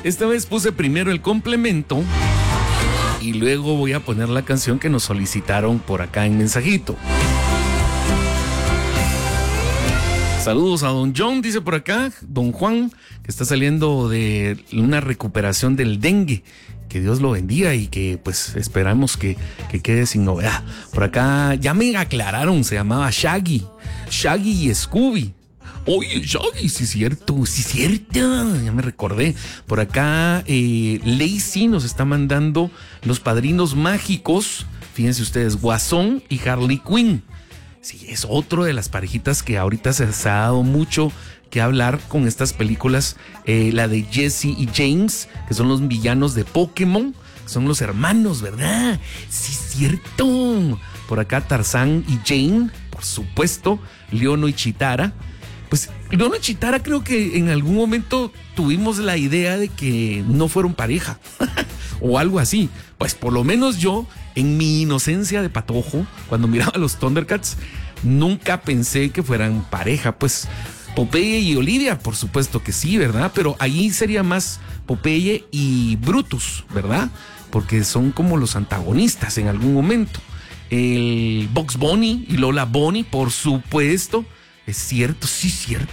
Esta vez puse primero el complemento y luego voy a poner la canción que nos solicitaron por acá en mensajito. Saludos a don John, dice por acá, don Juan, que está saliendo de una recuperación del dengue. Que Dios lo bendiga y que pues esperamos que quede sin novedad. Por acá ya me aclararon, se llamaba Shaggy y Scooby. Oye, Shaggy, sí cierto, ya me recordé. Por acá Lacey nos está mandando Los Padrinos Mágicos. Fíjense ustedes, Guasón y Harley Quinn. Sí, es otro de las parejitas que ahorita se ha dado mucho que hablar con estas películas. La de Jesse y James, que son los villanos de Pokémon. Son los hermanos, ¿verdad? Sí, cierto. Por acá Tarzán y Jane, por supuesto. Leono y Chitara. Pues Leono y Chitara creo que en algún momento tuvimos la idea de que no fueron pareja. O algo así. Pues por lo menos yo, en mi inocencia de patojo, cuando miraba a los Thundercats, nunca pensé que fueran pareja. Pues Popeye y Olivia, por supuesto que sí, ¿verdad? Pero ahí sería más Popeye y Brutus, ¿verdad? Porque son como los antagonistas en algún momento. El Bugs Bunny y Lola Bunny, por supuesto. Es cierto, sí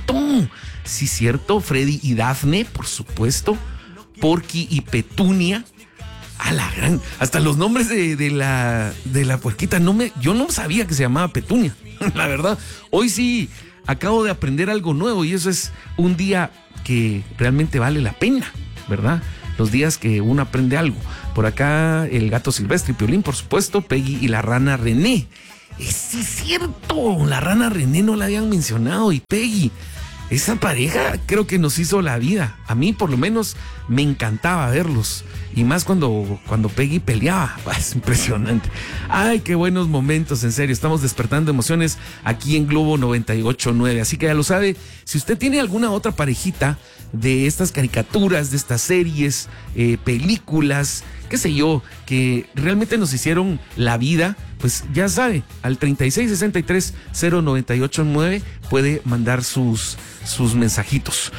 cierto. Freddy y Daphne, por supuesto. Porky y Petunia. A la gran. Hasta los nombres de la puerquita yo no sabía que se llamaba Petunia. La verdad, hoy sí acabo de aprender algo nuevo y eso es un día que realmente vale la pena, ¿verdad? Los días que uno aprende algo. Por acá el Gato Silvestre y Piolín, por supuesto, Peggy y la Rana René. Sí, es cierto, la Rana René no la habían mencionado y Peggy. Esa pareja creo que nos hizo la vida. A mí por lo menos me encantaba verlos. Y más cuando Peggy peleaba. Es impresionante. Ay, qué buenos momentos, en serio. Estamos despertando emociones aquí en Globo 98.9. Así que ya lo sabe, si usted tiene alguna otra parejita de estas caricaturas, de estas series, películas, qué sé yo, que realmente nos hicieron la vida, pues ya sabe, al 3663-0989 puede mandar sus mensajitos.